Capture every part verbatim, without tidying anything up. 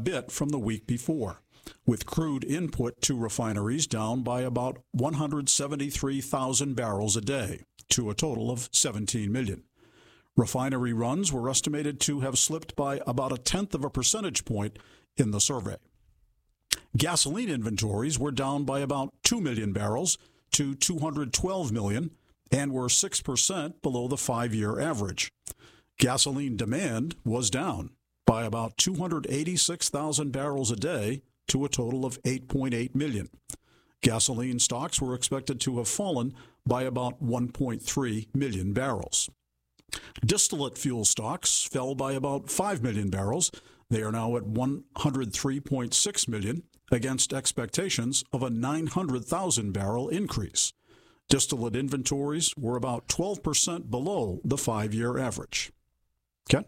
bit from the week before, with crude input to refineries down by about one hundred seventy-three thousand barrels a day, to a total of seventeen million. Refinery runs were estimated to have slipped by about a tenth of a percentage point in the survey. Gasoline inventories were down by about two million barrels to two hundred twelve million and were six percent below the five-year average. Gasoline demand was down by about two hundred eighty-six thousand barrels a day to a total of eight point eight million. Gasoline stocks were expected to have fallen by about one point three million barrels. Distillate fuel stocks fell by about five million barrels. They are now at one hundred three point six million against expectations of a nine hundred thousand barrel increase. Distillate inventories were about twelve percent below the five-year average. Ken?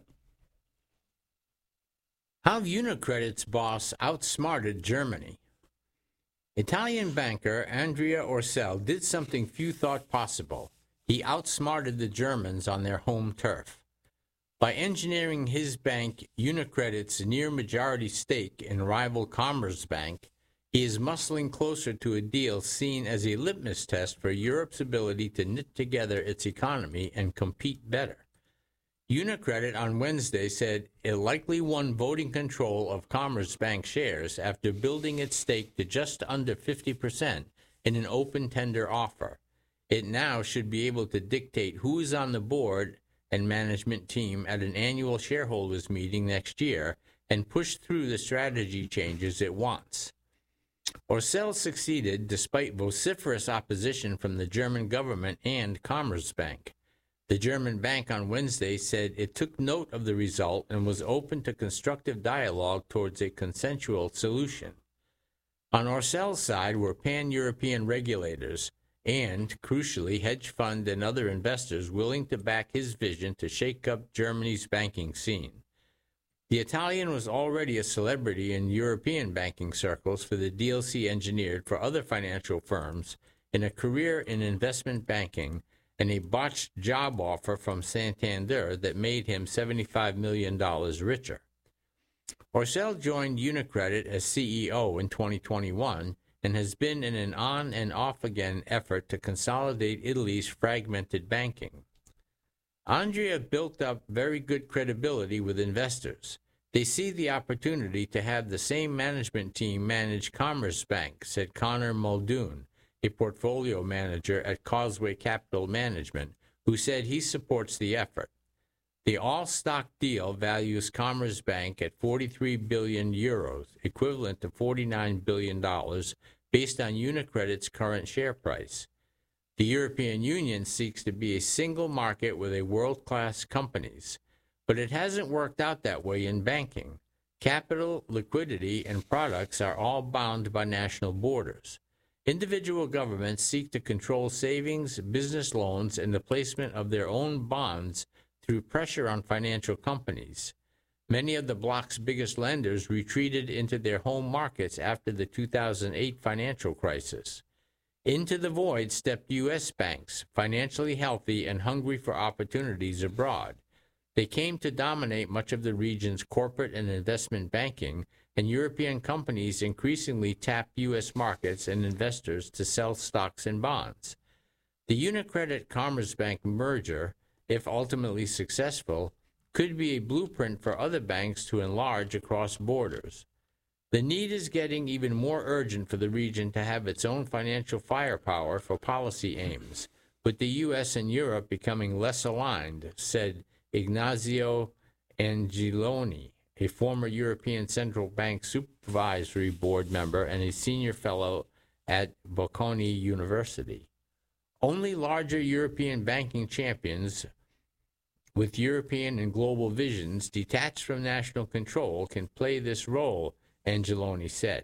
How UniCredit's boss outsmarted Germany. Italian banker Andrea Orcel did something few thought possible. He outsmarted the Germans on their home turf. By engineering his bank UniCredit's near-majority stake in rival Commerzbank, he is muscling closer to a deal seen as a litmus test for Europe's ability to knit together its economy and compete better. UniCredit on Wednesday said it likely won voting control of Commerzbank shares after building its stake to just under fifty percent in an open tender offer. It now should be able to dictate who is on the board and management team at an annual shareholders meeting next year and push through the strategy changes it wants. Orcel succeeded despite vociferous opposition from the German government and Commerzbank. The German bank on Wednesday said it took note of the result and was open to constructive dialogue towards a consensual solution. On Orcel's side were pan-European regulators and, crucially, hedge fund and other investors willing to back his vision to shake up Germany's banking scene. The Italian was already a celebrity in European banking circles for the deals he engineered for other financial firms in a career in investment banking and a botched job offer from Santander that made him seventy-five million dollars richer. Orcel joined UniCredit as C E O in twenty twenty-one and has been in an on and off again effort to consolidate Italy's fragmented banking. Andrea built up very good credibility with investors. They see the opportunity to have the same management team manage Commerzbank, said Connor Muldoon, a portfolio manager at Causeway Capital Management, who said he supports the effort. The all-stock deal values Commerzbank at forty-three billion euros, equivalent to forty-nine billion dollars, based on UniCredit's current share price. The European Union seeks to be a single market with a world-class companies, but it hasn't worked out that way in banking. Capital, liquidity, and products are all bound by national borders. Individual governments seek to control savings, business loans, and the placement of their own bonds through pressure on financial companies. Many of the bloc's biggest lenders retreated into their home markets after the two thousand eight financial crisis. Into the void stepped U S banks, financially healthy and hungry for opportunities abroad. They came to dominate much of the region's corporate and investment banking, and European companies increasingly tap U S markets and investors to sell stocks and bonds. The UniCredit-Commerzbank merger, if ultimately successful, could be a blueprint for other banks to enlarge across borders. The need is getting even more urgent for the region to have its own financial firepower for policy aims, with the U S and Europe becoming less aligned, said Ignazio Angeloni, a former European Central Bank Supervisory Board member and a senior fellow at Bocconi University. Only larger European banking champions with European and global visions detached from national control can play this role, Angeloni said.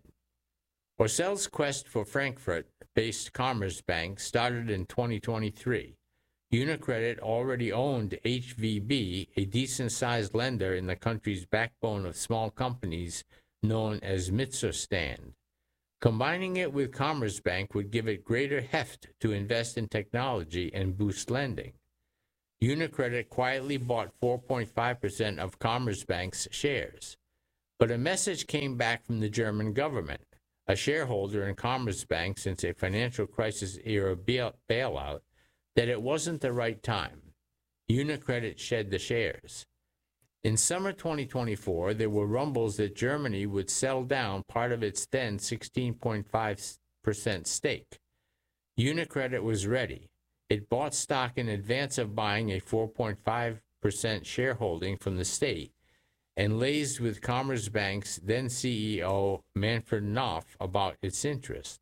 Orcel's quest for Frankfurt-based Commerzbank started in twenty twenty-three. UniCredit already owned H V B, a decent-sized lender in the country's backbone of small companies known as Mittelstand. Combining it with Commerzbank would give it greater heft to invest in technology and boost lending. UniCredit quietly bought four point five percent of Commerzbank's shares. But a message came back from the German government, a shareholder in Commerzbank since a financial crisis-era bail- bailout, that it wasn't the right time. UniCredit shed the shares. In summer twenty twenty-four, there were rumbles that Germany would sell down part of its then sixteen point five percent stake. UniCredit was ready. It bought stock in advance of buying a four point five percent shareholding from the state and liaised with Commerzbank's then C E O Manfred Knof about its interest.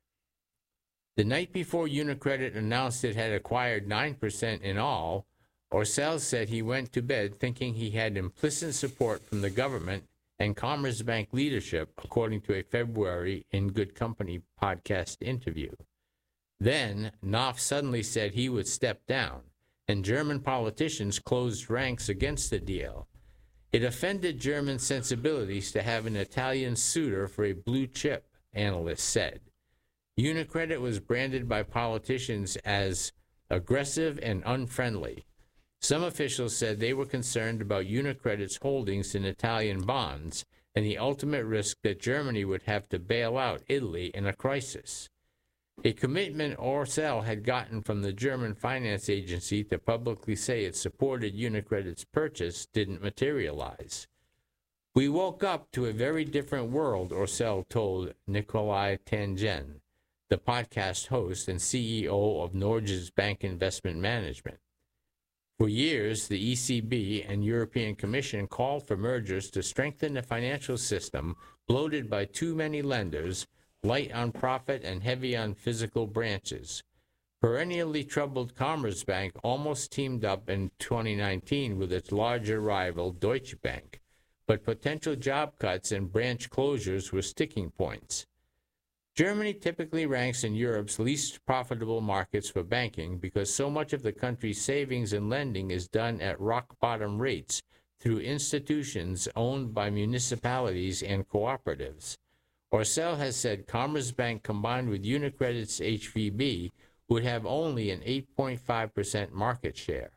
The night before UniCredit announced it had acquired nine percent in all, Orcel said he went to bed thinking he had implicit support from the government and Commerzbank leadership, according to a February In Good Company podcast interview. Then, Knof suddenly said he would step down, and German politicians closed ranks against the deal. It offended German sensibilities to have an Italian suitor for a blue chip, analysts said. UniCredit was branded by politicians as aggressive and unfriendly. Some officials said they were concerned about UniCredit's holdings in Italian bonds and the ultimate risk that Germany would have to bail out Italy in a crisis. A commitment Orcel had gotten from the German finance agency to publicly say it supported UniCredit's purchase didn't materialize. We woke up to a very different world, Orcel told Nikolai Tangen, the podcast host and C E O of Norges Bank Investment Management. For years, the E C B and European Commission called for mergers to strengthen the financial system bloated by too many lenders, light on profit and heavy on physical branches. Perennially troubled Commerzbank almost teamed up in twenty nineteen with its larger rival Deutsche Bank, but potential job cuts and branch closures were sticking points. Germany typically ranks in Europe's least profitable markets for banking because so much of the country's savings and lending is done at rock-bottom rates through institutions owned by municipalities and cooperatives. Orcel has said Commerzbank combined with UniCredit's H V B would have only an eight point five percent market share.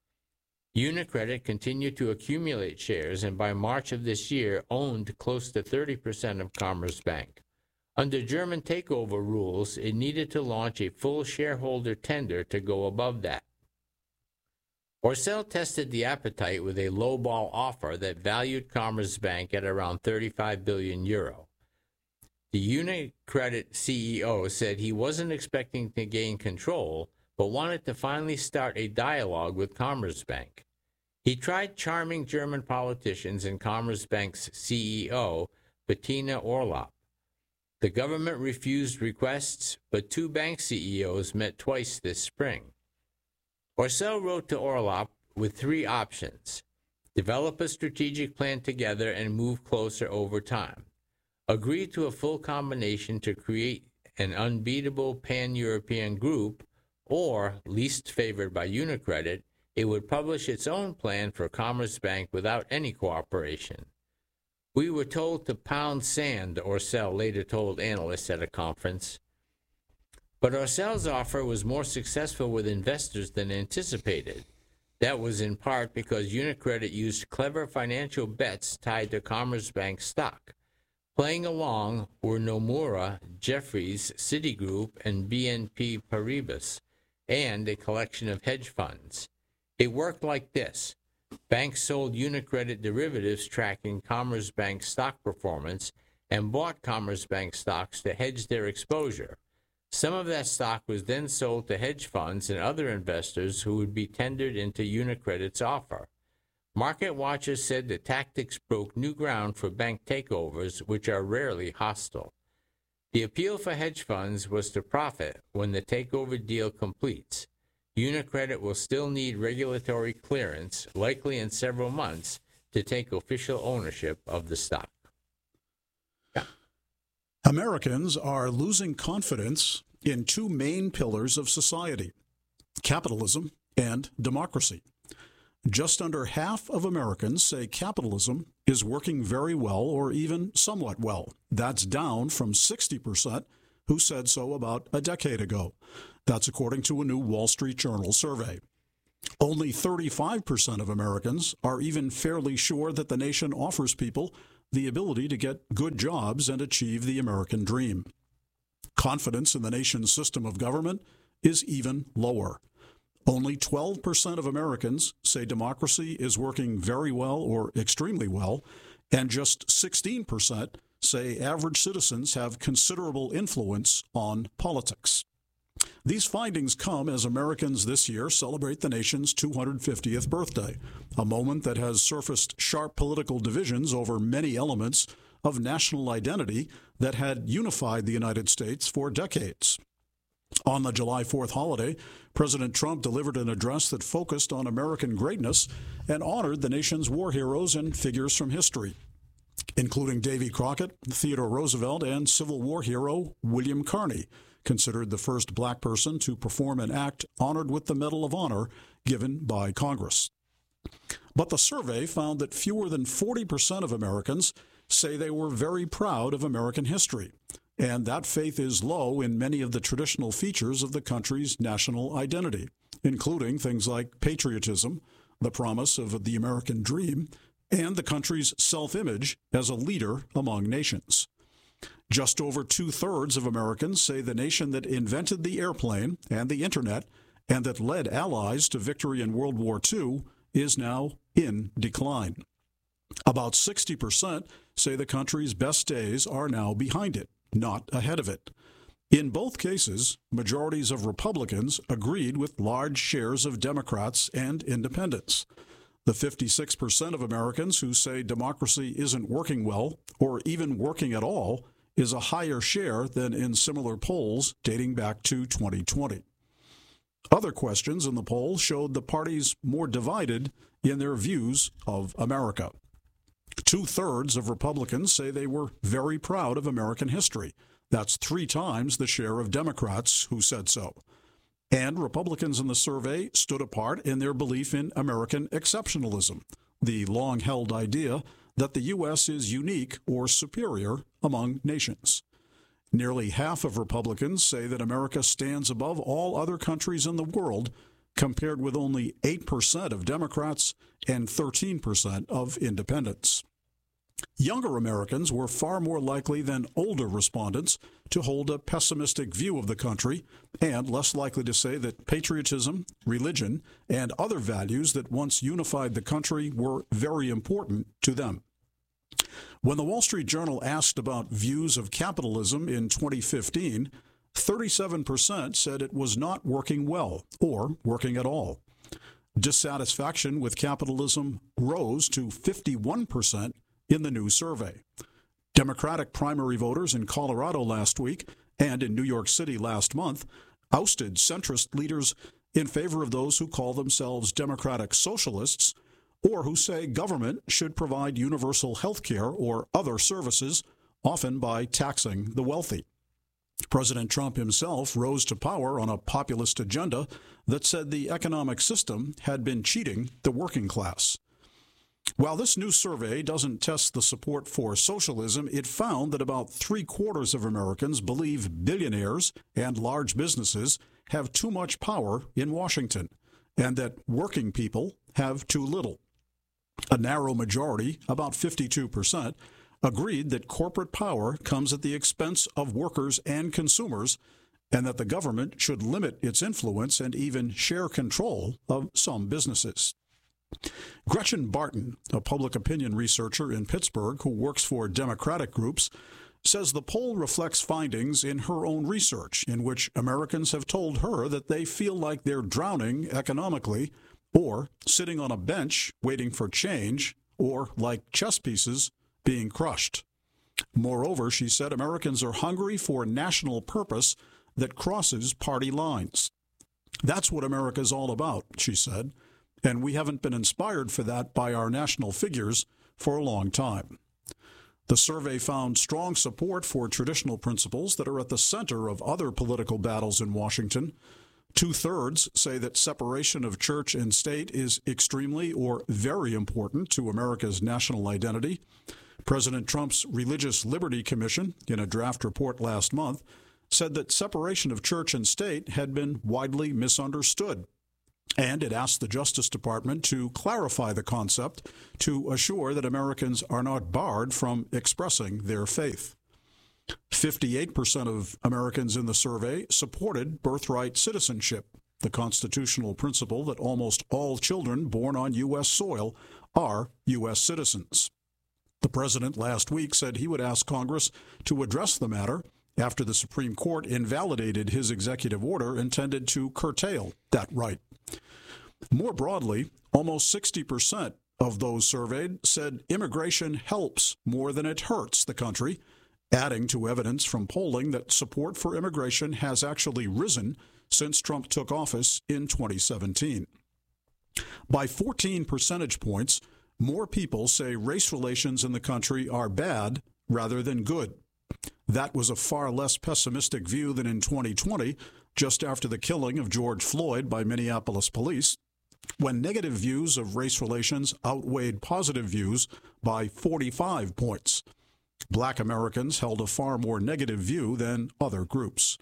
UniCredit continued to accumulate shares and by March of this year owned close to thirty percent of Commerzbank. Under German takeover rules, it needed to launch a full shareholder tender to go above that. Orcel tested the appetite with a lowball offer that valued Commerzbank at around thirty-five billion euro. The UniCredit C E O said he wasn't expecting to gain control, but wanted to finally start a dialogue with Commerzbank. He tried charming German politicians and Commerzbank's C E O, Bettina Orlopp. The government refused requests, but two bank C E Os met twice this spring. Orcel wrote to Orlopp with three options: develop a strategic plan together and move closer over time. Agree to a full combination to create an unbeatable pan-European group, or, least favored by UniCredit, it would publish its own plan for Commerzbank without any cooperation. We were told to pound sand, Orcel later told analysts at a conference. But Orcel's offer was more successful with investors than anticipated. That was in part because UniCredit used clever financial bets tied to Commerzbank stock. Playing along were Nomura, Jefferies, Citigroup, and B N P Paribas, and a collection of hedge funds. It worked like this. Banks sold UniCredit derivatives tracking Commerzbank stock performance and bought Commerzbank stocks to hedge their exposure. Some of that stock was then sold to hedge funds and other investors who would be tendered into UniCredit's offer. Market watchers said the tactics broke new ground for bank takeovers, which are rarely hostile. The appeal for hedge funds was to profit when the takeover deal completes. UniCredit will still need regulatory clearance, likely in several months, to take official ownership of the stock. Yeah. Americans are losing confidence in two main pillars of society: capitalism and democracy. Just under half of Americans say capitalism is working very well or even somewhat well. That's down from sixty percent who said so about a decade ago. That's according to a new Wall Street Journal survey. Only thirty-five percent of Americans are even fairly sure that the nation offers people the ability to get good jobs and achieve the American dream. Confidence in the nation's system of government is even lower. Only twelve percent of Americans say democracy is working very well or extremely well, and just sixteen percent say average citizens have considerable influence on politics. These findings come as Americans this year celebrate the nation's two hundred fiftieth birthday, a moment that has surfaced sharp political divisions over many elements of national identity that had unified the United States for decades. On the July fourth holiday, President Trump delivered an address that focused on American greatness and honored the nation's war heroes and figures from history, including Davy Crockett, Theodore Roosevelt, and Civil War hero William Carney, considered the first black person to perform an act honored with the Medal of Honor given by Congress. But the survey found that fewer than forty percent of Americans say they were very proud of American history, and that faith is low in many of the traditional features of the country's national identity, including things like patriotism, the promise of the American dream, and the country's self-image as a leader among nations. Just over two-thirds of Americans say the nation that invented the airplane and the internet and that led allies to victory in World War Two is now in decline. About sixty percent say the country's best days are now behind it, not ahead of it. In both cases, majorities of Republicans agreed with large shares of Democrats and independents. The fifty-six percent of Americans who say democracy isn't working well or even working at all is a higher share than in similar polls dating back to twenty twenty. Other questions in the poll showed the parties more divided in their views of America. Two-thirds of Republicans say they were very proud of American history. That's three times the share of Democrats who said so. And Republicans in the survey stood apart in their belief in American exceptionalism, the long-held idea that the U S is unique or superior among nations. Nearly half of Republicans say that America stands above all other countries in the world, compared with only eight percent of Democrats and thirteen percent of independents. Younger Americans were far more likely than older respondents to hold a pessimistic view of the country and less likely to say that patriotism, religion, and other values that once unified the country were very important to them. When the Wall Street Journal asked about views of capitalism in twenty fifteen, thirty-seven percent said it was not working well or working at all. Dissatisfaction with capitalism rose to fifty-one percent in the new survey. Democratic primary voters in Colorado last week and in New York City last month ousted centrist leaders in favor of those who call themselves Democratic socialists or who say government should provide universal health care or other services, often by taxing the wealthy. President Trump himself rose to power on a populist agenda that said the economic system had been cheating the working class. While this new survey doesn't test the support for socialism, it found that about three-quarters of Americans believe billionaires and large businesses have too much power in Washington, and that working people have too little. A narrow majority, about fifty-two percent, agreed that corporate power comes at the expense of workers and consumers, and that the government should limit its influence and even share control of some businesses. Gretchen Barton, a public opinion researcher in Pittsburgh who works for Democratic groups, says the poll reflects findings in her own research in which Americans have told her that they feel like they're drowning economically or sitting on a bench waiting for change or, like chess pieces, being crushed. Moreover, she said Americans are hungry for national purpose that crosses party lines. That's what America's all about, she said, and we haven't been inspired for that by our national figures for a long time. The survey found strong support for traditional principles that are at the center of other political battles in Washington. Two-thirds say that separation of church and state is extremely or very important to America's national identity. President Trump's Religious Liberty Commission, in a draft report last month, said that separation of church and state had been widely misunderstood. And it asked the Justice Department to clarify the concept to assure that Americans are not barred from expressing their faith. fifty-eight percent of Americans in the survey supported birthright citizenship, the constitutional principle that almost all children born on U S soil are U S citizens. The president last week said he would ask Congress to address the matter after the Supreme Court invalidated his executive order intended to curtail that right. More broadly, almost sixty percent of those surveyed said immigration helps more than it hurts the country, adding to evidence from polling that support for immigration has actually risen since Trump took office in twenty seventeen. By fourteen percentage points, more people say race relations in the country are bad rather than good. That was a far less pessimistic view than in twenty twenty, just after the killing of George Floyd by Minneapolis police, when negative views of race relations outweighed positive views by forty-five points. Black Americans held a far more negative view than other groups.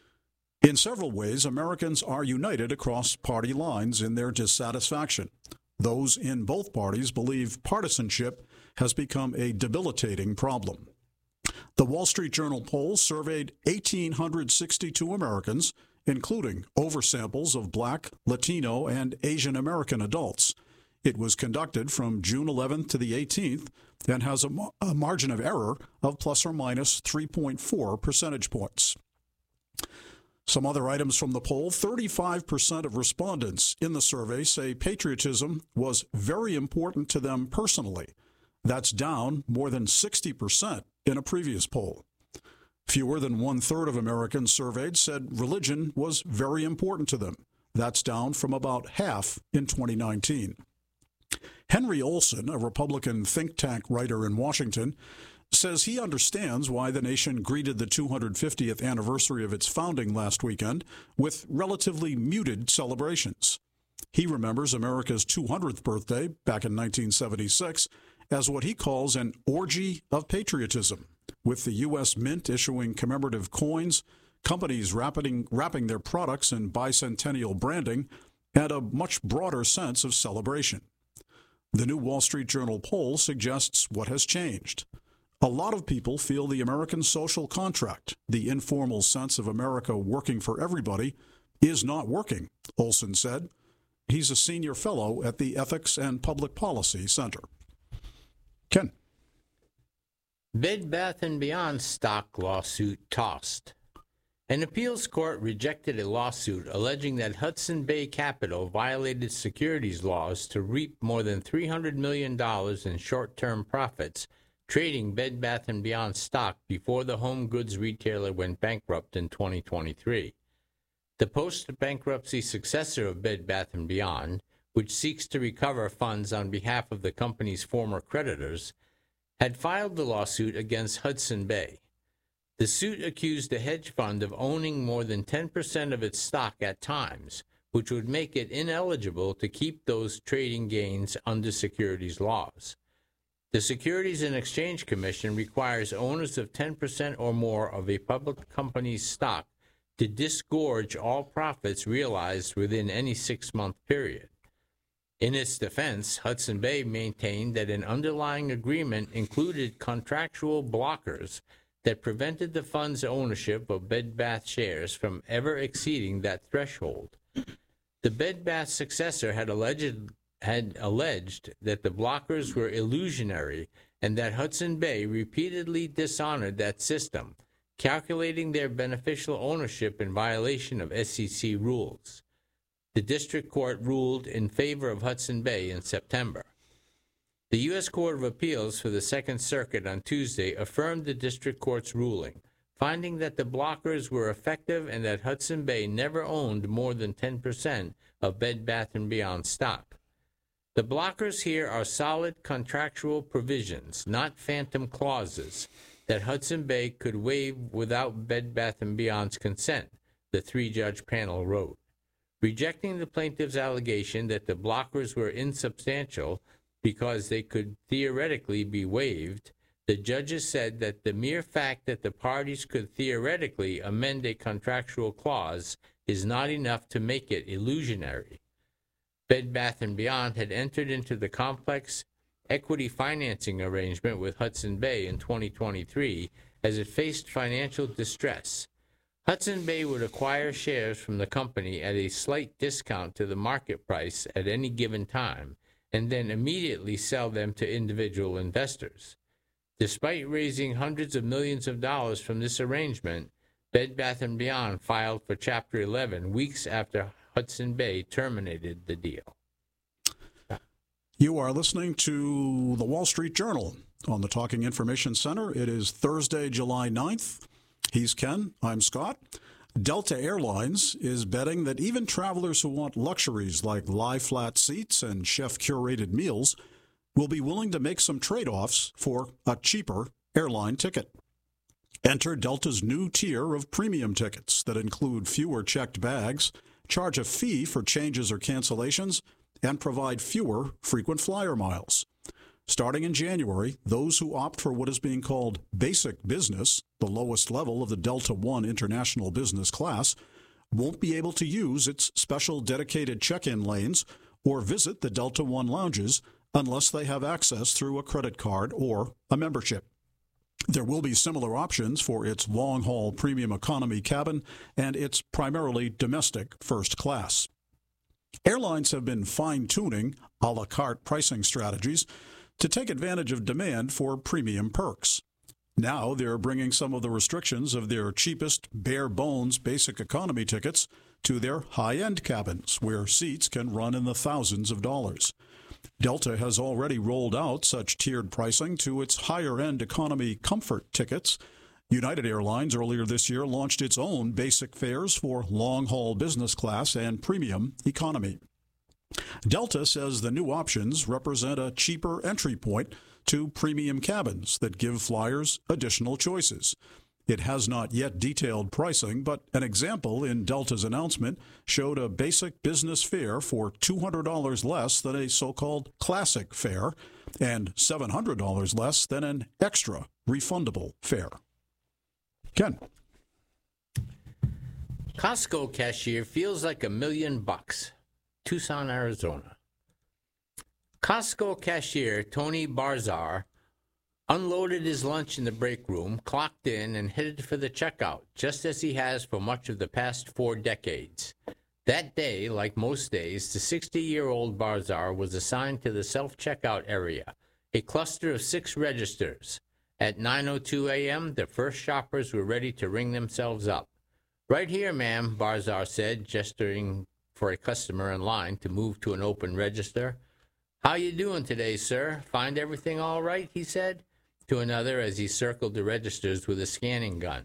In several ways, Americans are united across party lines in their dissatisfaction. Those in both parties believe partisanship has become a debilitating problem. The Wall Street Journal poll surveyed one thousand eight hundred sixty-two Americans, including oversamples of Black, Latino, and Asian American adults. It was conducted from June eleventh to the eighteenth and has a, ma- a margin of error of plus or minus three point four percentage points. Some other items from the poll: thirty-five percent of respondents in the survey say patriotism was very important to them personally. That's down more than sixty percent in a previous poll. Fewer than one-third of Americans surveyed said religion was very important to them. That's down from about half in twenty nineteen. Henry Olson, a Republican think tank writer in Washington, says he understands why the nation greeted the two hundred fiftieth anniversary of its founding last weekend with relatively muted celebrations. He remembers America's two hundredth birthday back in nineteen seventy-six as what he calls an orgy of patriotism, with the U S Mint issuing commemorative coins, companies wrapping, wrapping their products in bicentennial branding, and a much broader sense of celebration. The new Wall Street Journal poll suggests what has changed. A lot of people feel the American social contract, the informal sense of America working for everybody, is not working, Olson said. He's a senior fellow at the Ethics and Public Policy Center. Ken. Bed Bath and Beyond stock lawsuit tossed. An appeals court rejected a lawsuit alleging that Hudson Bay Capital violated securities laws to reap more than three hundred million dollars in short-term profits trading Bed Bath and Beyond stock before the home goods retailer went bankrupt in twenty twenty-three. The post-bankruptcy successor of Bed Bath and Beyond, which seeks to recover funds on behalf of the company's former creditors, had filed the lawsuit against Hudson Bay. The suit accused the hedge fund of owning more than ten percent of its stock at times, which would make it ineligible to keep those trading gains under securities laws. The Securities and Exchange Commission requires owners of ten percent or more of a public company's stock to disgorge all profits realized within any six-month period. In its defense, Hudson Bay maintained that an underlying agreement included contractual blockers that prevented the fund's ownership of Bed Bath shares from ever exceeding that threshold. The Bed Bath successor had alleged, had alleged that the blockers were illusionary and that Hudson Bay repeatedly dishonored that system, calculating their beneficial ownership in violation of S E C rules. The district court ruled in favor of Hudson Bay in September. The U S Court of Appeals for the Second Circuit on Tuesday affirmed the district court's ruling, finding that the blockers were effective and that Hudson Bay never owned more than ten percent of Bed Bath and Beyond stock. The blockers here are solid contractual provisions, not phantom clauses, that Hudson Bay could waive without Bed Bath and Beyond's consent, the three-judge panel wrote. Rejecting the plaintiff's allegation that the blockers were insubstantial because they could theoretically be waived, the judges said that the mere fact that the parties could theoretically amend a contractual clause is not enough to make it illusionary. Bed Bath and Beyond had entered into the complex equity financing arrangement with Hudson Bay in twenty twenty-three as it faced financial distress. Hudson Bay would acquire shares from the company at a slight discount to the market price at any given time, and then immediately sell them to individual investors. Despite raising hundreds of millions of dollars from this arrangement, Bed Bath and Beyond filed for Chapter eleven weeks after Hudson Bay terminated the deal. You are listening to the Wall Street Journal on the Talking Information Center. It is Thursday, July ninth. He's Ken. I'm Scott. Delta Airlines is betting that even travelers who want luxuries like lie-flat seats and chef-curated meals will be willing to make some trade-offs for a cheaper airline ticket. Enter Delta's new tier of premium tickets that include fewer checked bags, charge a fee for changes or cancellations, and provide fewer frequent flyer miles. Starting in January, those who opt for what is being called Basic Business, the lowest level of the Delta One International Business class, won't be able to use its special dedicated check-in lanes or visit the Delta One lounges unless they have access through a credit card or a membership. There will be similar options for its long-haul premium economy cabin and its primarily domestic first class. Airlines have been fine-tuning a la carte pricing strategies to take advantage of demand for premium perks. Now they're bringing some of the restrictions of their cheapest bare-bones basic economy tickets to their high-end cabins, where seats can run in the thousands of dollars. Delta has already rolled out such tiered pricing to its higher-end economy comfort tickets. United Airlines earlier this year launched its own basic fares for long-haul business class and premium economy. Delta says the new options represent a cheaper entry point to premium cabins that give flyers additional choices. It has not yet detailed pricing, but an example in Delta's announcement showed a basic business fare for two hundred dollars less than a so-called classic fare and seven hundred dollars less than an extra refundable fare. Ken. Costco cashier feels like a million bucks. Tucson, Arizona. Costco cashier Tony Barzar unloaded his lunch in the break room, clocked in, and headed for the checkout, just as he has for much of the past four decades. That day, like most days, the sixty-year-old Barzar was assigned to the self-checkout area, a cluster of six registers. At nine oh two a.m., the first shoppers were ready to ring themselves up. "Right here, ma'am," Barzar said, gesturing for a customer in line to move to an open register. "How you doing today, sir? Find everything all right?" he said to another as he circled the registers with a scanning gun.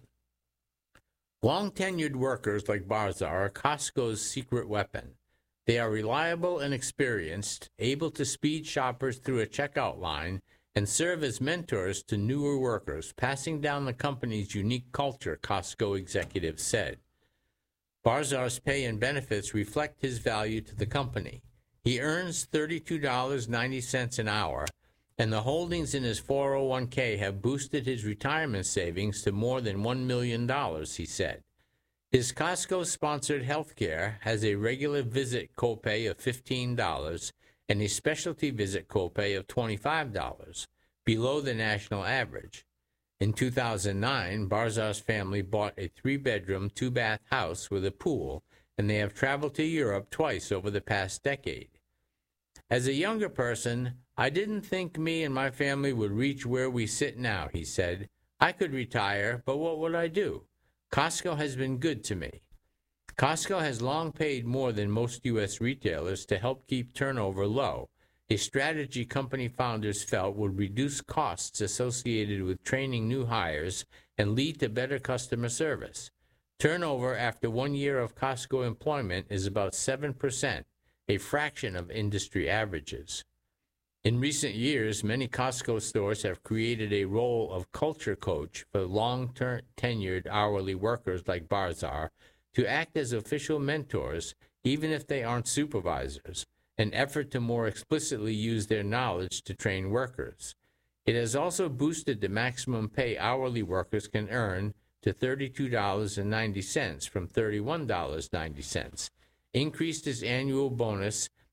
Long-tenured workers like Barzar are Costco's secret weapon. They are reliable and experienced, able to speed shoppers through a checkout line, and serve as mentors to newer workers, passing down the company's unique culture, Costco executives said. Barzar's pay and benefits reflect his value to the company. He earns thirty-two dollars and ninety cents an hour, and the holdings in his four oh one k have boosted his retirement savings to more than one million dollars, he said. His Costco-sponsored health care has a regular visit copay of fifteen dollars and a specialty visit copay of twenty-five dollars, below the national average. In two thousand nine, Barzar's family bought a three-bedroom, two-bath house with a pool, and they have traveled to Europe twice over the past decade. "As a younger person, I didn't think me and my family would reach where we sit now," he said. "I could retire, but what would I do? Costco has been good to me." Costco has long paid more than most U S retailers to help keep turnover low, a strategy company founders felt would reduce costs associated with training new hires and lead to better customer service. Turnover after one year of Costco employment is about seven percent, a fraction of industry averages. In recent years, many Costco stores have created a role of culture coach for long-term tenured hourly workers like Barzar to act as official mentors, even if they aren't supervisors, an effort to more explicitly use their knowledge to train workers. It has also boosted the maximum pay hourly workers can earn to thirty-two dollars and ninety cents from thirty-one dollars and ninety cents, increased his annual bonus,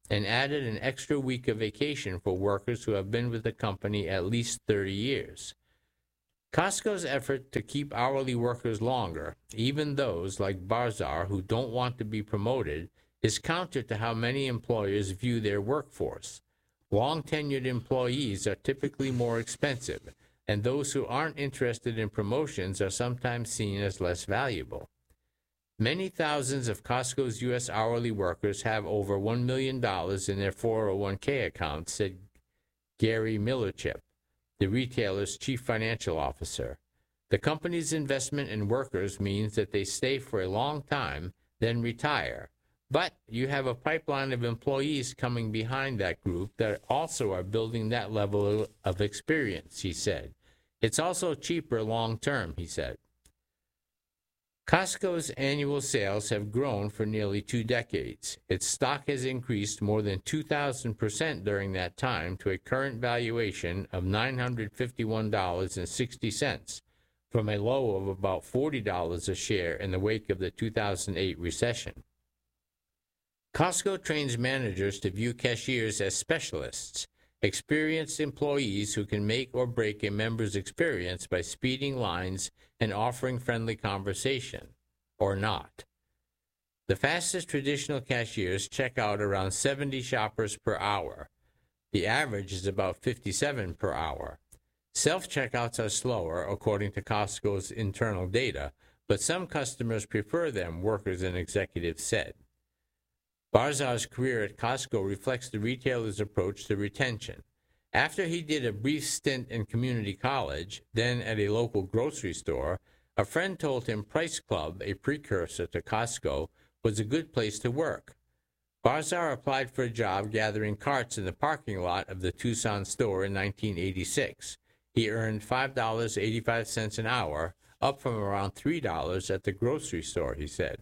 and added an extra week of vacation for workers who have been with the company at least thirty years. Costco's effort to keep hourly workers longer, even those like Barzar who don't want to be promoted, is counter to how many employers view their workforce. Long-tenured employees are typically more expensive, and those who aren't interested in promotions are sometimes seen as less valuable. Many thousands of Costco's U S hourly workers have over one million dollars in their four oh one k accounts, said Gary Millerchip, the retailer's chief financial officer. The company's investment in workers means that they stay for a long time, then retire. But you have a pipeline of employees coming behind that group that also are building that level of experience, he said. It's also cheaper long term, he said. Costco's annual sales have grown for nearly two decades. Its stock has increased more than two thousand percent during that time to a current valuation of nine hundred fifty-one dollars and sixty cents, from a low of about forty dollars a share in the wake of the two thousand eight recession. Costco trains managers to view cashiers as specialists, experienced employees who can make or break a member's experience by speeding lines and offering friendly conversation, or not. The fastest traditional cashiers check out around seventy shoppers per hour. The average is about fifty-seven per hour. Self-checkouts are slower, according to Costco's internal data, but some customers prefer them, workers and executives said. Barzar's career at Costco reflects the retailer's approach to retention. After he did a brief stint in community college, then at a local grocery store, a friend told him Price Club, a precursor to Costco, was a good place to work. Barzar applied for a job gathering carts in the parking lot of the Tucson store in nineteen eighty-six. He earned five dollars and eighty-five cents an hour, up from around three dollars at the grocery store, he said.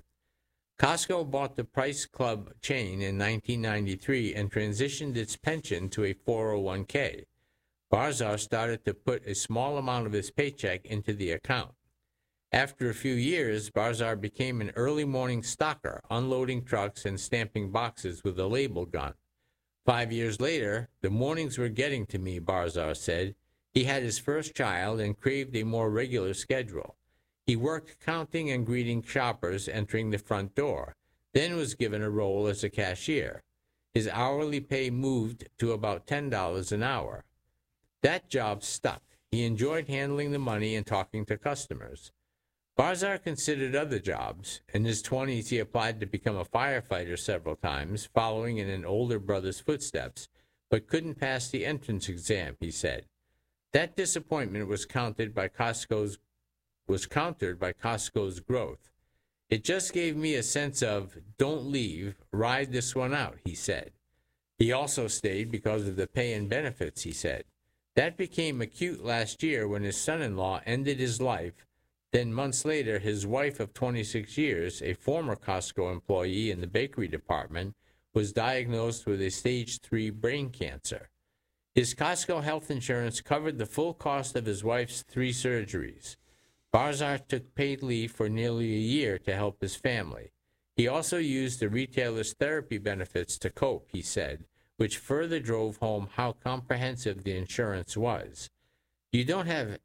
Costco bought the Price Club chain in nineteen ninety-three and transitioned its pension to a four oh one k. Barzar started to put a small amount of his paycheck into the account. After a few years, Barzar became an early morning stocker, unloading trucks and stamping boxes with a label gun. Five years later, the mornings were getting to me, Barzar said. He had his first child and craved a more regular schedule. He worked counting and greeting shoppers entering the front door, then was given a role as a cashier. His hourly pay moved to about ten dollars an hour. That job stuck. He enjoyed handling the money and talking to customers. Barzar considered other jobs. In his twenties, he applied to become a firefighter several times, following in an older brother's footsteps, but couldn't pass the entrance exam, he said. That disappointment was counted by Costco's was countered by Costco's growth. It just gave me a sense of, don't leave, ride this one out, he said. He also stayed because of the pay and benefits, he said. That became acute last year when his son-in-law ended his life. Then months later, his wife of twenty-six years, a former Costco employee in the bakery department, was diagnosed with a stage three brain cancer. His Costco health insurance covered the full cost of his wife's three surgeries. Barzar took paid leave for nearly a year to help his family. He also used the retailer's therapy benefits to cope, he said, which further drove home how comprehensive the insurance was. You don't have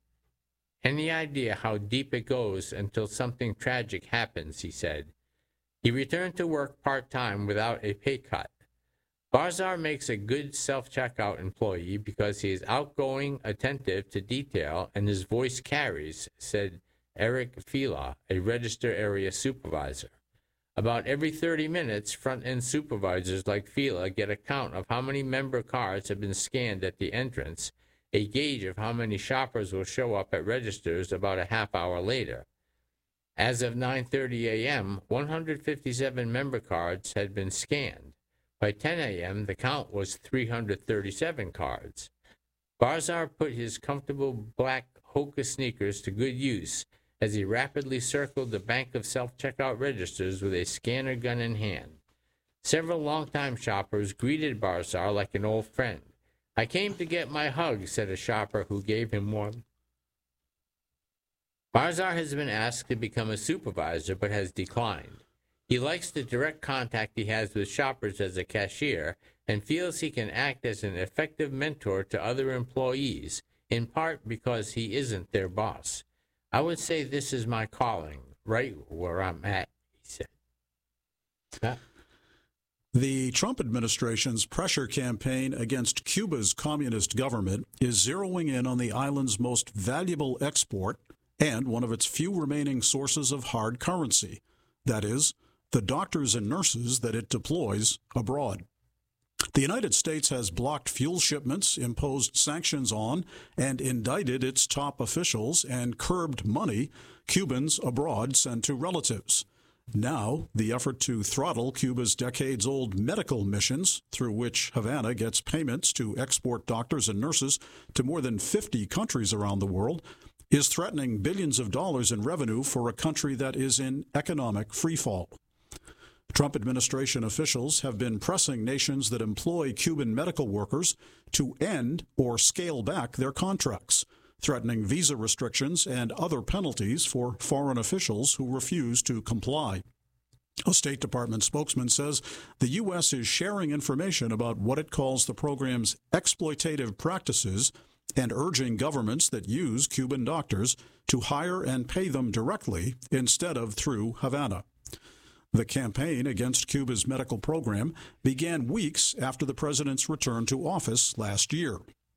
any idea how deep it goes until something tragic happens, he said. He returned to work part-time without a pay cut. Barzar makes a good self-checkout employee because he is outgoing, attentive to detail, and his voice carries, said Eric Fila, a register area supervisor. About every thirty minutes, front-end supervisors like Fila get a count of how many member cards have been scanned at the entrance, a gauge of how many shoppers will show up at registers about a half hour later. As of nine thirty a.m., one hundred fifty-seven member cards had been scanned. By ten a.m., the count was three hundred thirty-seven cards. Barzar put his comfortable black Hoka sneakers to good use as he rapidly circled the bank of self-checkout registers with a scanner gun in hand. Several longtime shoppers greeted Barzar like an old friend. "I came to get my hug," said a shopper who gave him one. Barzar has been asked to become a supervisor but has declined. He likes the direct contact he has with shoppers as a cashier and feels he can act as an effective mentor to other employees, in part because he isn't their boss. I would say this is my calling, right where I'm at, he said. Huh? The Trump administration's pressure campaign against Cuba's communist government is zeroing in on the island's most valuable export and one of its few remaining sources of hard currency, that is, the doctors and nurses that it deploys abroad. The United States has blocked fuel shipments, imposed sanctions on, and indicted its top officials and curbed money Cubans abroad send to relatives. Now, the effort to throttle Cuba's decades-old medical missions, through which Havana gets payments to export doctors and nurses to more than fifty countries around the world, is threatening billions of dollars in revenue for a country that is in economic freefall. Trump administration officials have been pressing nations that employ Cuban medical workers to end or scale back their contracts, threatening visa restrictions and other penalties for foreign officials who refuse to comply. A State Department spokesman says the U S is sharing information about what it calls the program's exploitative practices and urging governments that use Cuban doctors to hire and pay them directly instead of through Havana. The campaign against Cuba's medical program began weeks after the president's return to office last year.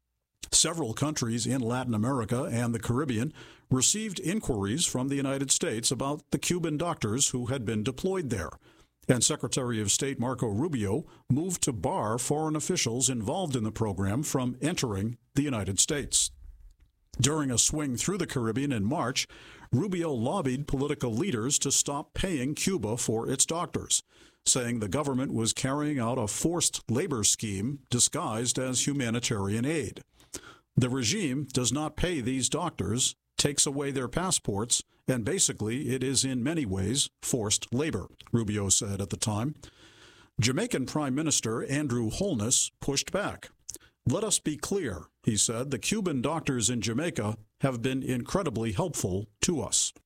Several countries in Latin America and the Caribbean received inquiries from the United States about the Cuban doctors who had been deployed there, and Secretary of State Marco Rubio moved to bar foreign officials involved in the program from entering the United States. During a swing through the Caribbean in March, Rubio lobbied political leaders to stop paying Cuba for its doctors, saying the government was carrying out a forced labor scheme disguised as humanitarian aid. The regime does not pay these doctors, takes away their passports, and basically it is in many ways forced labor, Rubio said at the time. Jamaican Prime Minister Andrew Holness pushed back. Let us be clear, he said, the Cuban doctors in Jamaica have been incredibly helpful to us.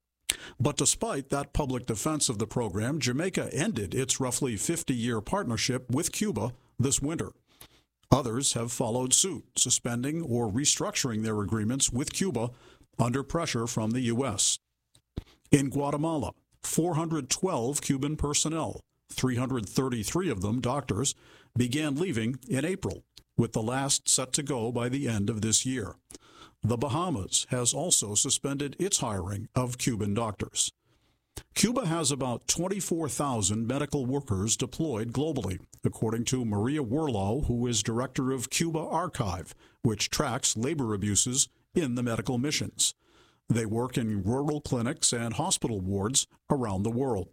But despite that public defense of the program, Jamaica ended its roughly fifty-year partnership with Cuba this winter. Others have followed suit, suspending or restructuring their agreements with Cuba under pressure from the U S. In Guatemala, four hundred twelve Cuban personnel, three hundred thirty-three of them doctors, began leaving in April, with the last set to go by the end of this year. The Bahamas has also suspended its hiring of Cuban doctors. Cuba has about twenty-four thousand medical workers deployed globally, according to Maria Werlau, who is director of Cuba Archive, which tracks labor abuses in the medical missions. They work in rural clinics and hospital wards around the world.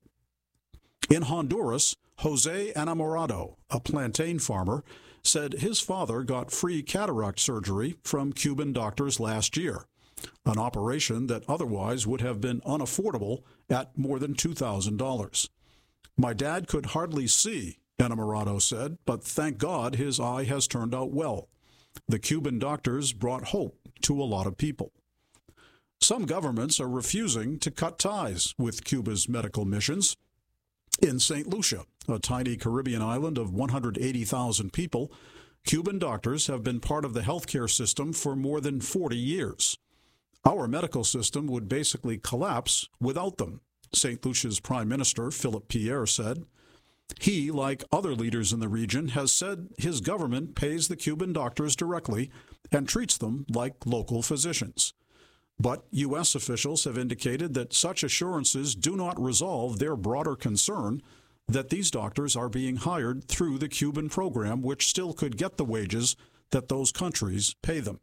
In Honduras, Jose Enamorado, a plantain farmer, said his father got free cataract surgery from Cuban doctors last year, an operation that otherwise would have been unaffordable at more than two thousand dollars. My dad could hardly see, Enamorado said, but thank God his eye has turned out well. The Cuban doctors brought hope to a lot of people. Some governments are refusing to cut ties with Cuba's medical missions. In Saint Lucia, a tiny Caribbean island of one hundred eighty thousand people, Cuban doctors have been part of the healthcare system for more than forty years. Our medical system would basically collapse without them, Saint Lucia's Prime Minister Philip Pierre said. He, like other leaders in the region, has said his government pays the Cuban doctors directly and treats them like local physicians. But U S officials have indicated that such assurances do not resolve their broader concern that these doctors are being hired through the Cuban program, which still could get the wages that those countries pay them.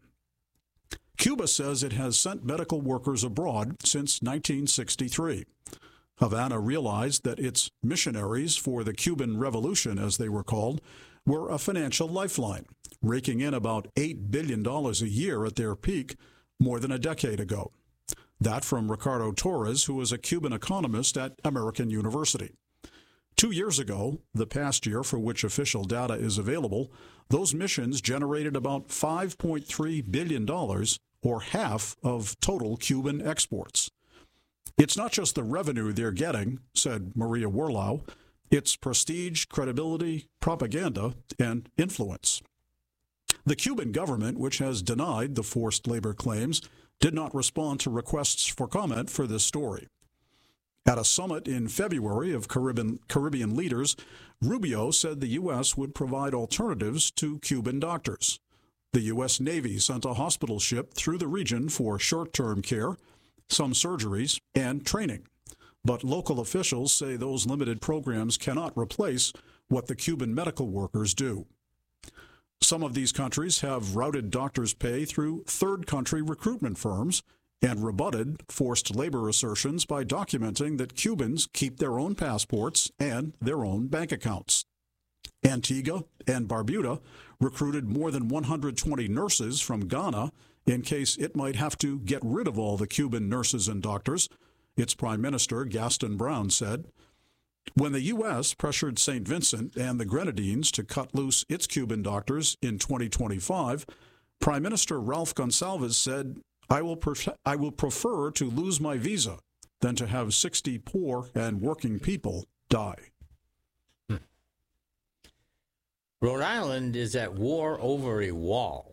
Cuba says it has sent medical workers abroad since nineteen sixty-three. Havana realized that its missionaries for the Cuban Revolution, as they were called, were a financial lifeline, raking in about eight billion dollars a year at their peak more than a decade ago. That from Ricardo Torres, who is a Cuban economist at American University. Two years ago, the past year for which official data is available, those missions generated about five point three billion dollars, or half of total Cuban exports. It's not just the revenue they're getting, said Maria Werlau. It's prestige, credibility, propaganda, and influence. The Cuban government, which has denied the forced labor claims, did not respond to requests for comment for this story. At a summit in February of Caribbean, Caribbean leaders, Rubio said the U S would provide alternatives to Cuban doctors. The U S Navy sent a hospital ship through the region for short-term care, some surgeries, and training. But local officials say those limited programs cannot replace what the Cuban medical workers do. Some of these countries have routed doctors' pay through third-country recruitment firms and rebutted forced labor assertions by documenting that Cubans keep their own passports and their own bank accounts. Antigua and Barbuda recruited more than one hundred twenty nurses from Ghana in case it might have to get rid of all the Cuban nurses and doctors, its Prime Minister Gaston Brown said. When the U S pressured Saint Vincent and the Grenadines to cut loose its Cuban doctors in twenty twenty-five, Prime Minister Ralph Gonsalves said, I will, pref- I will prefer to lose my visa than to have sixty poor and working people die. Hmm. Rhode Island is at war over a wall.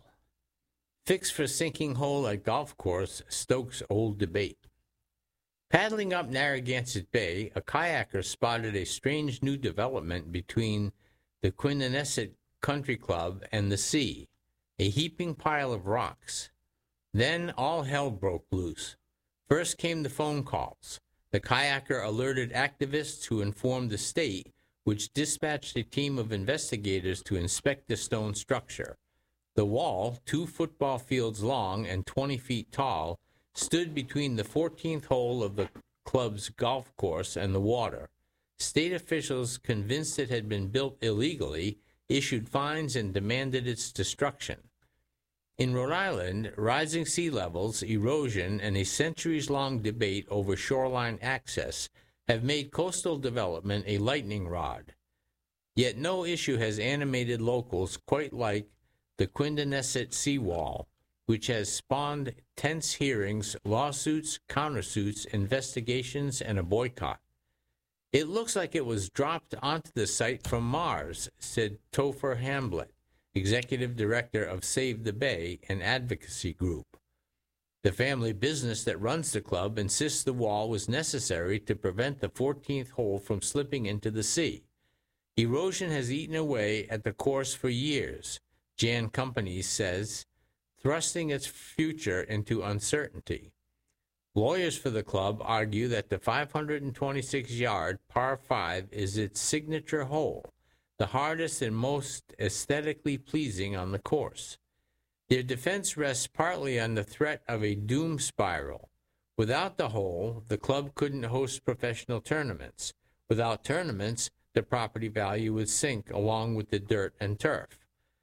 Fix for sinking hole at golf course stokes old debate. Paddling up Narragansett Bay, a kayaker spotted a strange new development between the Quinnesset Country Club and the sea, a heaping pile of rocks. Then all hell broke loose. First came the phone calls. The kayaker alerted activists who informed the state, which dispatched a team of investigators to inspect the stone structure. The wall, two football fields long and twenty feet tall, stood between the fourteenth hole of the club's golf course and the water. State officials, convinced it had been built illegally, issued fines and demanded its destruction. In Rhode Island, rising sea levels, erosion, and a centuries-long debate over shoreline access have made coastal development a lightning rod. Yet no issue has animated locals quite like the Quinnesset seawall, which has spawned tense hearings, lawsuits, countersuits, investigations, and a boycott. It looks like it was dropped onto the site from Mars, said Topher Hamblett, executive director of Save the Bay, an advocacy group. The family business that runs the club insists the wall was necessary to prevent the fourteenth hole from slipping into the sea. Erosion has eaten away at the course for years, Jan Companies says, thrusting its future into uncertainty. Lawyers for the club argue that the five hundred twenty-six yard par five is its signature hole, the hardest and most aesthetically pleasing on the course. Their defense rests partly on the threat of a doom spiral. Without the hole, the club couldn't host professional tournaments. Without tournaments, the property value would sink along with the dirt and turf.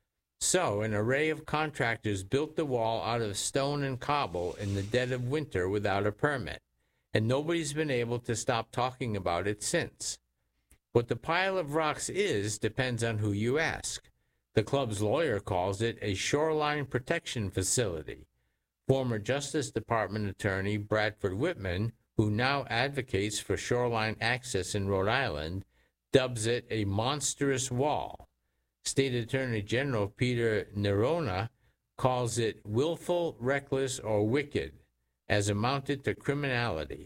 So, an array of contractors built the wall out of stone and cobble in the dead of winter without a permit, and nobody's been able to stop talking about it since. What the pile of rocks is depends on who you ask. The club's lawyer calls it a shoreline protection facility. Former Justice Department attorney Bradford Whitman, who now advocates for shoreline access in Rhode Island, dubs it a monstrous wall. State Attorney General Peter Nerona calls it willful, reckless, or wicked, as amounted to criminality.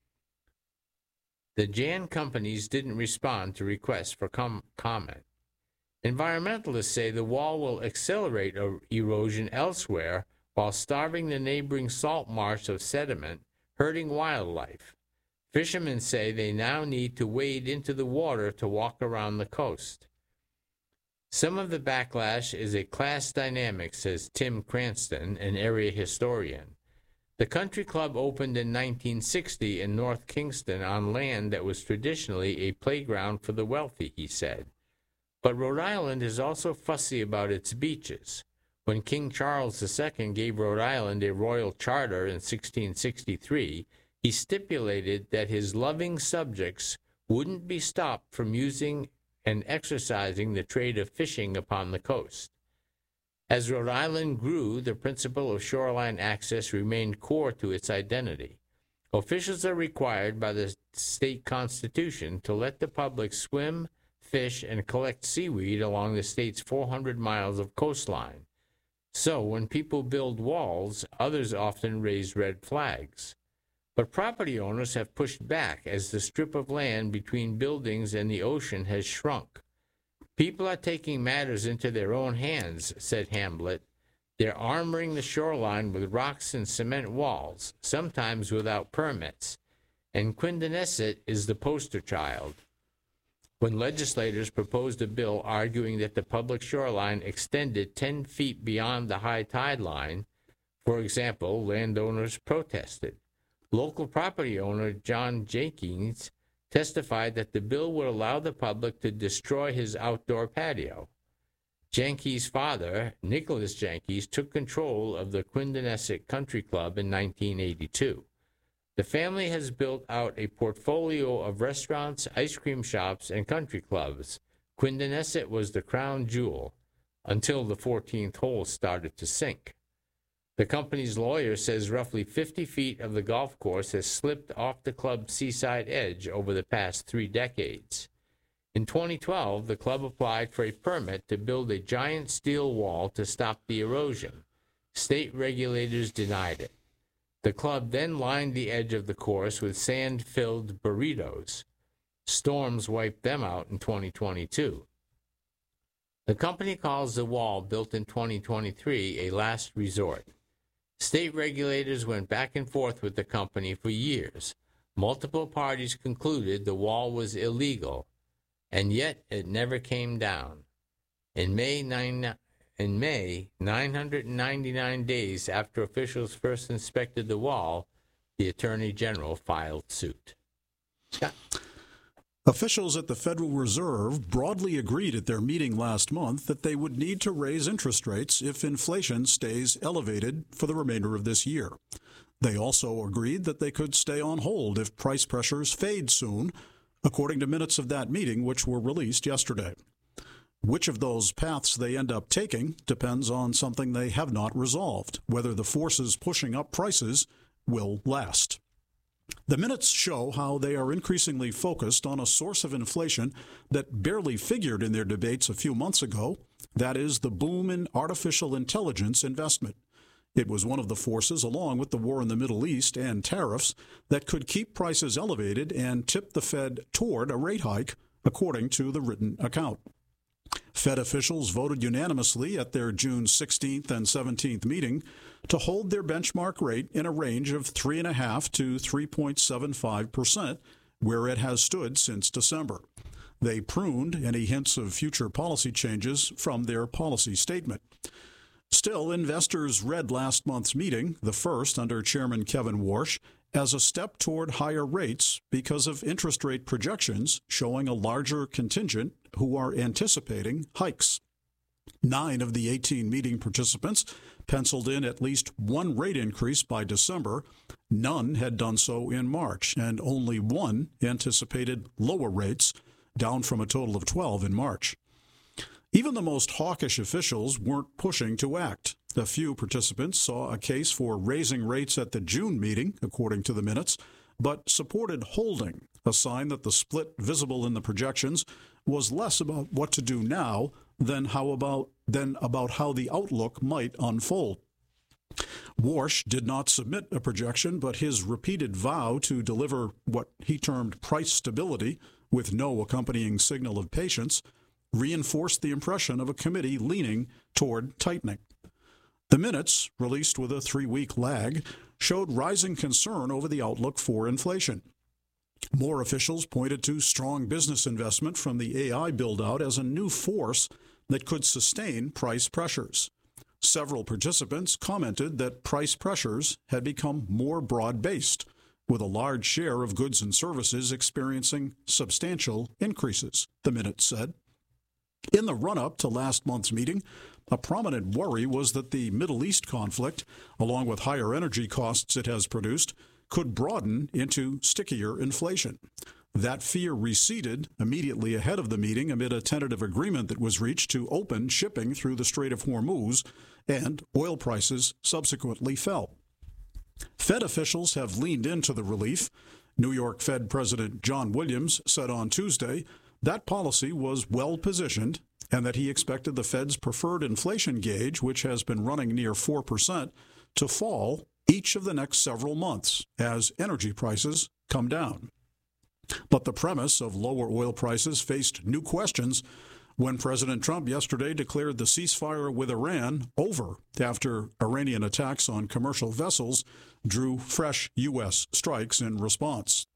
The Jan Companies didn't respond to requests for com- comment. Environmentalists say the wall will accelerate er- erosion elsewhere while starving the neighboring salt marsh of sediment, hurting wildlife. Fishermen say they now need to wade into the water to walk around the coast. Some of the backlash is a class dynamic, says Tim Cranston, an area historian. The country club opened in nineteen sixty in North Kingston on land that was traditionally a playground for the wealthy, he said. But Rhode Island is also fussy about its beaches. When King Charles the Second gave Rhode Island a royal charter in sixteen sixty-three, he stipulated that his loving subjects wouldn't be stopped from using and exercising the trade of fishing upon the coast. As Rhode Island grew, the principle of shoreline access remained core to its identity. Officials are required by the state constitution to let the public swim, fish, and collect seaweed along the state's four hundred miles of coastline. So when people build walls, others often raise red flags. But property owners have pushed back as the strip of land between buildings and the ocean has shrunk. People are taking matters into their own hands, said Hamblett. They're armoring the shoreline with rocks and cement walls, sometimes without permits. And Quindonesset is the poster child. When legislators proposed a bill arguing that the public shoreline extended ten feet beyond the high tide line, for example, landowners protested. Local property owner John Jenkins testified that the bill would allow the public to destroy his outdoor patio. Jenkins' father, Nicholas Jenkins, took control of the Quindonesset Country Club in nineteen eighty-two. The family has built out a portfolio of restaurants, ice cream shops, and country clubs. Quindonesset was the crown jewel until the fourteenth hole started to sink. The company's lawyer says roughly fifty feet of the golf course has slipped off the club's seaside edge over the past three decades. In twenty twelve, the club applied for a permit to build a giant steel wall to stop the erosion. State regulators denied it. The club then lined the edge of the course with sand-filled burritos. Storms wiped them out in twenty twenty-two. The company calls the wall built in twenty twenty-three a last resort. State regulators went back and forth with the company for years. Multiple parties concluded the wall was illegal, and yet it never came down. In May, nine, in May, nine hundred ninety-nine days after officials first inspected the wall, the Attorney General filed suit. Scott? Officials at the Federal Reserve broadly agreed at their meeting last month that they would need to raise interest rates if inflation stays elevated for the remainder of this year. They also agreed that they could stay on hold if price pressures fade soon, according to minutes of that meeting, which were released yesterday. Which of those paths they end up taking depends on something they have not resolved, whether the forces pushing up prices will last. The minutes show how they are increasingly focused on a source of inflation that barely figured in their debates a few months ago, that is, the boom in artificial intelligence investment. It was one of the forces, along with the war in the Middle East and tariffs, that could keep prices elevated and tip the Fed toward a rate hike, according to the written account. Fed officials voted unanimously at their June sixteenth and seventeenth meeting to hold their benchmark rate in a range of three point five to three point seven five percent, where it has stood since December. They pruned any hints of future policy changes from their policy statement. Still, investors read last month's meeting, the first under Chairman Kevin Warsh, as a step toward higher rates because of interest rate projections showing a larger contingent who are anticipating hikes. Nine of the eighteen meeting participants penciled in at least one rate increase by December. None had done so in March, and only one anticipated lower rates, down from a total of twelve in March. Even the most hawkish officials weren't pushing to act. A few participants saw a case for raising rates at the June meeting, according to the minutes, but supported holding, a sign that the split visible in the projections was less about what to do now than how about than about how the outlook might unfold. Warsh did not submit a projection, but his repeated vow to deliver what he termed price stability with no accompanying signal of patience reinforced the impression of a committee leaning toward tightening. The minutes, released with a three-week lag, showed rising concern over the outlook for inflation. More officials pointed to strong business investment from the A I build-out as a new force that could sustain price pressures. Several participants commented that price pressures had become more broad-based, with a large share of goods and services experiencing substantial increases, the minutes said. In the run-up to last month's meeting, a prominent worry was that the Middle East conflict, along with higher energy costs it has produced, could broaden into stickier inflation. That fear receded immediately ahead of the meeting amid a tentative agreement that was reached to open shipping through the Strait of Hormuz, and oil prices subsequently fell. Fed officials have leaned into the relief. New York Fed President John Williams said on Tuesday that policy was well positioned and that he expected the Fed's preferred inflation gauge, which has been running near four percent, to fall each of the next several months as energy prices come down. But the premise of lower oil prices faced new questions when President Trump yesterday declared the ceasefire with Iran over after Iranian attacks on commercial vessels drew fresh U S strikes in response.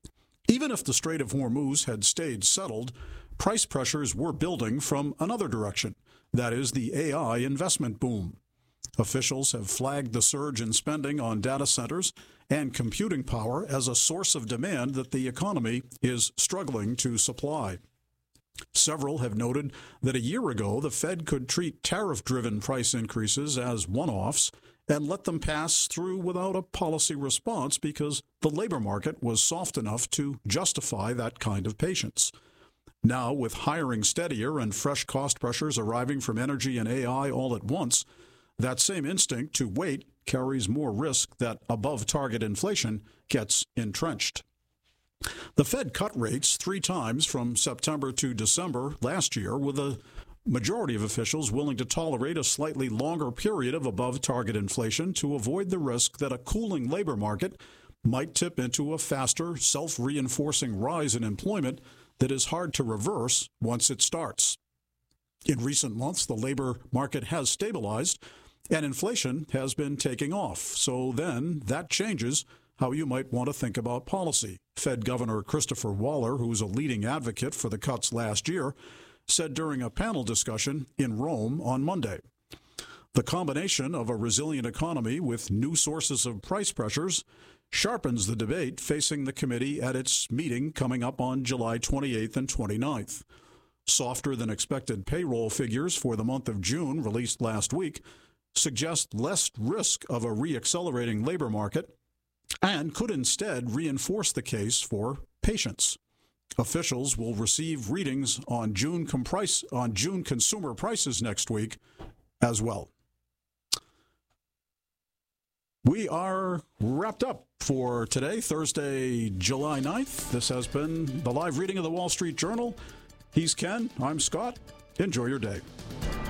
Even if the Strait of Hormuz had stayed settled, price pressures were building from another direction, that is, the A I investment boom. Officials have flagged the surge in spending on data centers and computing power as a source of demand that the economy is struggling to supply. Several have noted that a year ago, the Fed could treat tariff-driven price increases as one-offs and let them pass through without a policy response because the labor market was soft enough to justify that kind of patience. Now, with hiring steadier and fresh cost pressures arriving from energy and A I all at once, that same instinct to wait carries more risk that above-target inflation gets entrenched. The Fed cut rates three times from September to December last year, with a majority of officials willing to tolerate a slightly longer period of above-target inflation to avoid the risk that a cooling labor market might tip into a faster, self-reinforcing rise in employment that is hard to reverse once it starts. In recent months, the labor market has stabilized, and inflation has been taking off. So then that changes how you might want to think about policy. Fed Governor Christopher Waller, who's a leading advocate for the cuts last year, said during a panel discussion in Rome on Monday. The combination of a resilient economy with new sources of price pressures sharpens the debate facing the committee at its meeting coming up on July twenty-eighth and twenty-ninth. Softer than expected payroll figures for the month of June released last week suggest less risk of a reaccelerating labor market and could instead reinforce the case for patience. Officials will receive readings on June, comprice, on June consumer prices next week as well. We are wrapped up for today, Thursday, July ninth. This has been the live reading of the Wall Street Journal. He's Ken. I'm Scott. Enjoy your day.